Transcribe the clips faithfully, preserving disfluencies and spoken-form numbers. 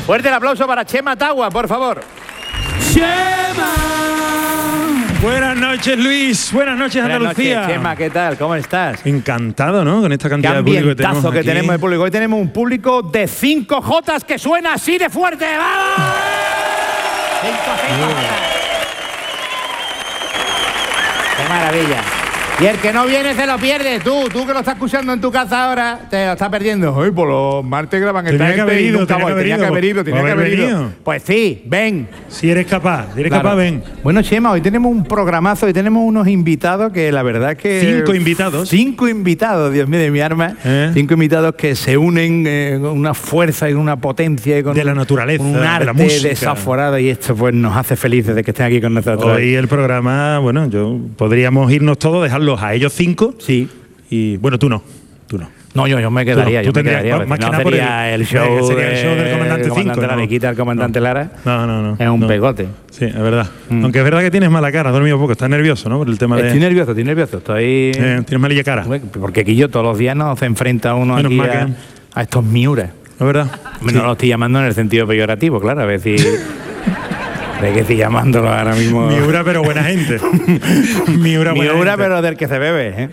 Fuerte el aplauso para Chema Tagua, por favor. ¡Chema! Buenas noches, Luis. Buenas noches, Buenas Andalucía. noches, Chema, ¿qué tal? ¿Cómo estás? Encantado, ¿no? Con esta Qué cantidad de público que tenemos ambientazo que aquí. tenemos de público. Hoy tenemos un público de cinco Jotas que suena así de fuerte. ¡Vamos! cinco, cinco Jotas. ¡Qué maravilla! Y el que no viene se lo pierde. Tú, tú que lo estás escuchando en tu casa ahora, te lo estás perdiendo. Ay, por los martes graban esta Tenía que gente haber y ido, nunca tenía voy. que haber Tenía que ido. haber ido, tenía que Haber haber ido. venido. Pues sí, ven. Si eres capaz, si eres Claro. capaz, ven. Bueno, Chema, hoy tenemos un programazo y tenemos unos invitados que la verdad que... Cinco invitados. Cinco invitados, Dios mío de mi arma. ¿Eh? Cinco invitados que se unen eh, con una fuerza y con una potencia y con De la naturaleza, un de la arte música. desaforado, y esto pues nos hace felices de que estén aquí con nosotros. Hoy el programa, bueno, yo podríamos irnos todos, dejarlos a ellos cinco. Sí. Y bueno, tú no, tú no. No, yo, yo me quedaría, Tú no, yo tú me tendrías- quedaría. más que no nada por sería el- el, show, sería el show del de- Comandante cinco, Lara, no. me quita el Comandante No. Lara. No, no, no. Es un no. pegote. Sí, es verdad. Mm. Aunque es verdad que tienes mala cara, has dormido poco, estás nervioso, ¿no? Por el tema de... Estoy nervioso, estoy nervioso. Estoy... Eh, tienes malilla cara. Porque aquí yo todos los días no se enfrenta uno Menos aquí mal a, que- a estos miuras. ¿Es verdad? No lo estoy llamando en el sentido peyorativo, claro, a ver si... de que estoy llamándolo ahora mismo... Miura, pero buena gente. Miura, buena Miura, gente. pero del que se bebe, ¿eh?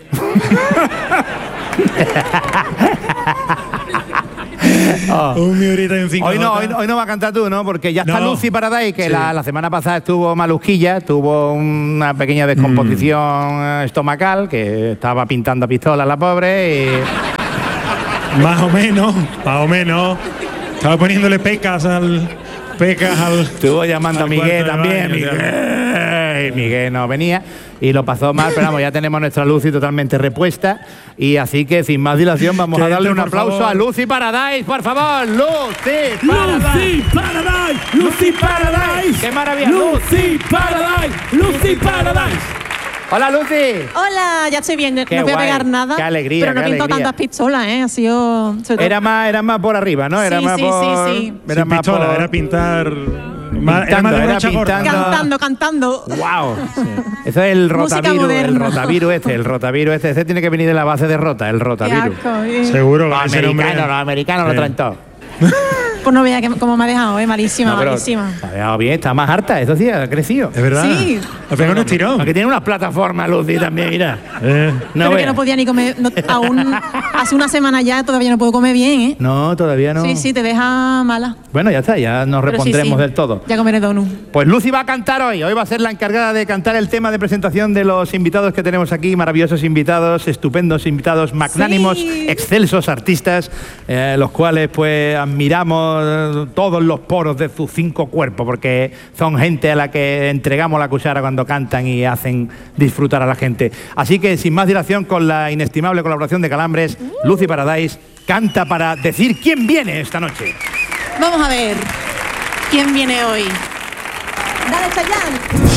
Oh. Un miurita en cinco Hoy no, notas. hoy, no- hoy no va a cantar tú, ¿no? Porque ya está No. Lucy Paradise, que Sí. la, la semana pasada estuvo malusquilla, tuvo una pequeña descomposición eh, estomacal, que estaba pintando pistolas la pobre y... Más o menos, más o menos. Estaba poniéndole pecas al... Pecas al... Estuvo llamando a al Miguel cuarto de también, baño, Miguel. Y Miguel no venía y lo pasó mal, pero vamos, ya tenemos nuestra Lucy totalmente repuesta. Y así que sin más dilación vamos Que a darle un entre, por aplauso favor. a Lucy Paradise, por favor. Lucy Paradise. Lucy Paradise, Lucy Paradise. ¡Qué maravilla! Lucy Paradise, Lucy Paradise. Hola, Lucy. Hola, ya estoy bien, Qué no voy a guay, pegar nada. qué alegría, pero no qué pinto alegría. tantas pistolas, ¿eh? Ha sido... sobre todo- Era más, era más por arriba, ¿no? Era Sí, más sí, por... sí, sí. Era Sin más pistola, por... era pintar... Más, era Pintando, más de era brocha gorda. pintando. Cantando, cantando. ¡Wow! Eso es el Música rotavirus, el moderna. rotavirus este, el rotavirus este. Ese tiene que venir de la base de rota, el Qué rotavirus. asco, eh. Seguro Los que ese nombre... americanos, los americanos lo Sí. traen todo. Pues no vea que, cómo me ha dejado, ¿eh? Malísima, No, pero malísima. ha dejado bien, está más harta, eso sí, ha crecido. Es verdad. Sí. Ha pegado un estirón. Porque tiene unas plataformas, Lucy, también, mira. Eh. No, pero que veas. no podía ni comer, no- aún hace una semana ya todavía no puedo comer bien, ¿eh? No, todavía no. Sí, sí, te deja mala. Bueno, ya está, ya nos Pero sí, repondremos sí. del todo. Ya comeré donut. Pues Lucy va a cantar hoy. Hoy va a ser la encargada de cantar el tema de presentación de los invitados que tenemos aquí. Maravillosos invitados, estupendos invitados, magnánimos, Sí. excelsos artistas, eh, los cuales pues admiramos eh, todos los poros de sus cinco cuerpos, porque son gente a la que entregamos la cuchara cuando cantan y hacen disfrutar a la gente. Así que sin más dilación, con la inestimable colaboración de Calambres, Lucy Paradise canta para decir quién viene esta noche. Vamos a ver quién viene hoy. Dale, Chayanne.